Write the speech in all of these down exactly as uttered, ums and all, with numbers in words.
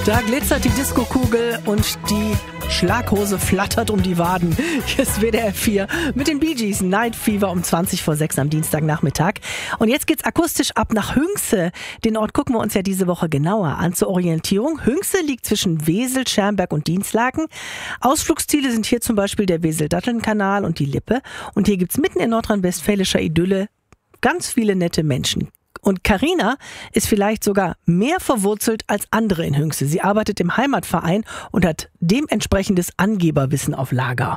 Da glitzert die Diskokugel und die Schlaghose flattert um die Waden. Hier ist W D R vier mit den Bee Gees, Night Fever um zwanzig vor sechs am Dienstagnachmittag. Und jetzt geht's akustisch ab nach Hünxe. Den Ort gucken wir uns ja diese Woche genauer an zur Orientierung. Hünxe liegt zwischen Wesel, Schermberg und Dinslaken. Ausflugsziele sind hier zum Beispiel der Wesel-Datteln-Kanal und die Lippe. Und hier gibt's mitten in nordrhein-westfälischer Idylle ganz viele nette Menschen. Und Carina ist vielleicht sogar mehr verwurzelt als andere in Hünxe. Sie arbeitet im Heimatverein und hat dementsprechendes Angeberwissen auf Lager.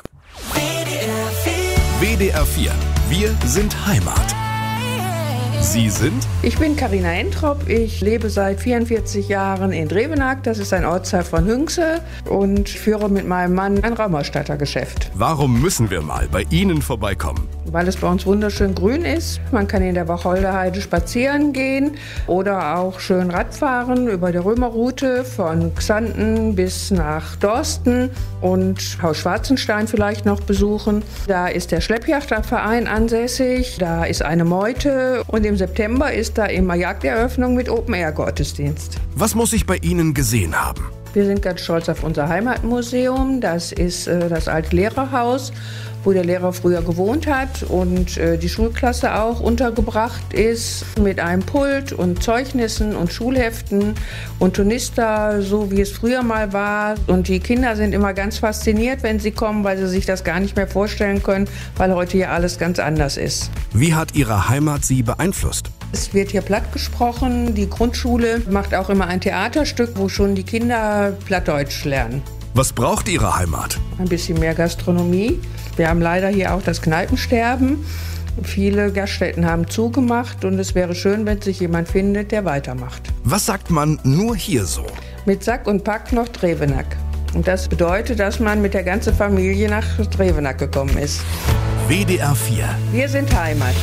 W D R vier. Wir sind Heimat. Sie sind? Ich bin Carina Entrop. Ich lebe seit vierundvierzig Jahren in Drevenack. Das ist ein Ortsteil von Hünxe und führe mit meinem Mann ein Raumausstattergeschäft. Warum müssen wir mal bei Ihnen vorbeikommen? Weil es bei uns wunderschön grün ist. Man kann in der Wacholderheide spazieren gehen oder auch schön Radfahren über die Römerroute von Xanten bis nach Dorsten und Haus Schwarzenstein vielleicht noch besuchen. Da ist der Schleppjagdverein ansässig, da ist eine Meute und im September ist da immer Jagderöffnung mit Open-Air-Gottesdienst. Was muss ich bei Ihnen gesehen haben? Wir sind ganz stolz auf unser Heimatmuseum. Das ist äh, das alte Lehrerhaus, wo der Lehrer früher gewohnt hat und äh, die Schulklasse auch untergebracht ist mit einem Pult und Zeugnissen und Schulheften und Turnister, so wie es früher mal war. Und die Kinder sind immer ganz fasziniert, wenn sie kommen, weil sie sich das gar nicht mehr vorstellen können, weil heute hier alles ganz anders ist. Wie hat Ihre Heimat Sie beeinflusst? Es wird hier platt gesprochen. Die Grundschule macht auch immer ein Theaterstück, wo schon die Kinder Plattdeutsch lernen. Was braucht Ihre Heimat? Ein bisschen mehr Gastronomie. Wir haben leider hier auch das Kneipensterben. Viele Gaststätten haben zugemacht und es wäre schön, wenn sich jemand findet, der weitermacht. Was sagt man nur hier so? Mit Sack und Pack nach Drevenack. Und das bedeutet, dass man mit der ganzen Familie nach Drevenack gekommen ist. W D R vier. Wir sind Heimat.